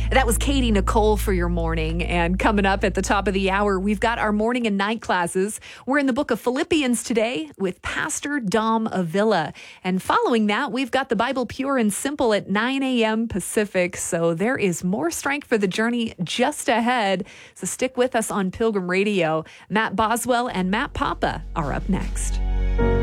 That was Katie Nicole for your morning. And coming up at the top of the hour, we've got our morning and night classes. We're in the book of Philippians today with Pastor Dom Avila. And following that, we've got the Bible Pure and Simple at 9 a.m. Pacific. So there is more strength for the journey just ahead. So stick with us on Pilgrim Radio. Matt Boswell and Matt Papa are up next.